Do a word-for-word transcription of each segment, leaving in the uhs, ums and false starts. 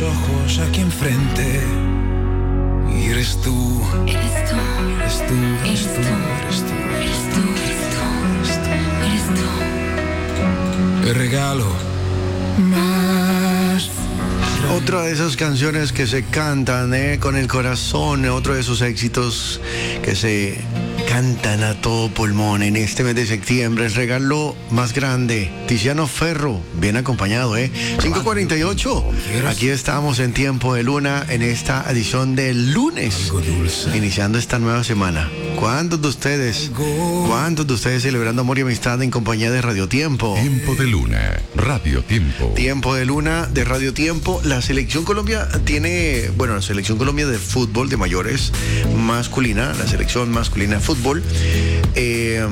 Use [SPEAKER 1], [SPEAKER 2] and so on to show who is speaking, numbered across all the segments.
[SPEAKER 1] mis ojos aquí enfrente. Y eres tú.
[SPEAKER 2] Eres tú.
[SPEAKER 1] Eres tú.
[SPEAKER 2] Eres tú.
[SPEAKER 1] Eres tú.
[SPEAKER 2] Eres tú. Eres tú. Eres tú.
[SPEAKER 1] Te regalo más.
[SPEAKER 3] Otra de esas canciones que se cantan eh, con el corazón, otro de esos éxitos que se cantan a todo pulmón en este mes de septiembre. El regalo más grande, Tiziano Ferro, bien acompañado, ¿eh? cinco cuarenta y ocho. Aquí estamos en Tiempo de Luna, en esta edición del lunes, iniciando esta nueva semana. ¿Cuántos de ustedes, cuántos de ustedes celebrando amor y amistad en compañía de Radio Tiempo?
[SPEAKER 4] Tiempo de Luna, Radio Tiempo.
[SPEAKER 3] Tiempo de Luna de Radio Tiempo. La Selección Colombia tiene, bueno, la Selección Colombia de fútbol de mayores masculina, la selección masculina de fútbol, eh,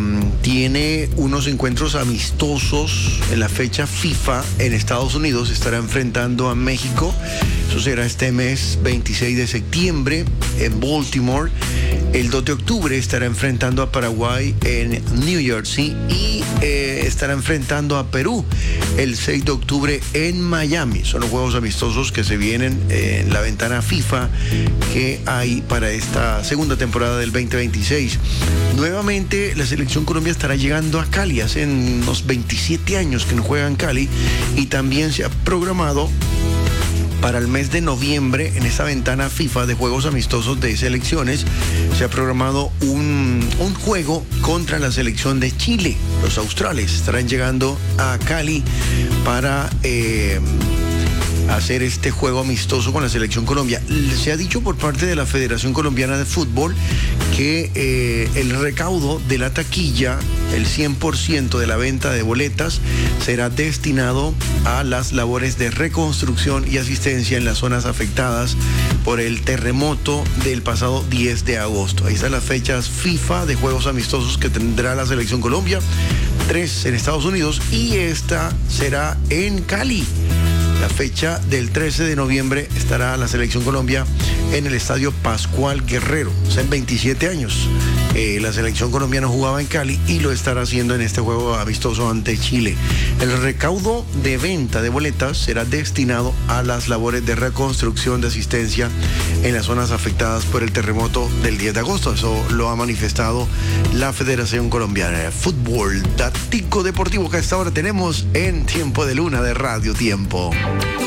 [SPEAKER 3] tiene unos encuentros amistosos en la fecha FIFA en Estados Unidos. Estará enfrentando a México. Eso será este mes veintiséis de septiembre en Baltimore. El dos de octubre estará enfrentando a Paraguay en New Jersey y eh, estará enfrentando a Perú el seis de octubre en Miami. Son los juegos amistosos que se vienen eh, en la ventana FIFA que hay para esta segunda temporada del veinte veintiséis. Nuevamente la Selección Colombia estará llegando a Cali. Hace unos veintisiete años que no juega en Cali y también se ha programado para el mes de noviembre, en esa ventana FIFA de juegos amistosos de selecciones, se ha programado un, un juego contra la selección de Chile. Los australes estarán llegando a Cali para eh, hacer este juego amistoso con la Selección Colombia. Se ha dicho por parte de la Federación Colombiana de Fútbol que eh, el recaudo de la taquilla, el cien por ciento de la venta de boletas, será destinado a las labores de reconstrucción y asistencia en las zonas afectadas por el terremoto del pasado diez de agosto. Ahí están las fechas FIFA de juegos amistosos que tendrá la Selección Colombia, tres en Estados Unidos y esta será en Cali. La fecha del trece de noviembre estará la Selección Colombia en el Estadio Pascual Guerrero. O sea, en veintisiete años eh, la Selección colombiana jugaba en Cali y lo estará haciendo en este juego amistoso ante Chile. El recaudo de venta de boletas será destinado a las labores de reconstrucción de asistencia en las zonas afectadas por el terremoto del diez de agosto. Eso lo ha manifestado la Federación Colombiana de Fútbol. Datico deportivo que hasta ahora tenemos en Tiempo de Luna de Radio Tiempo.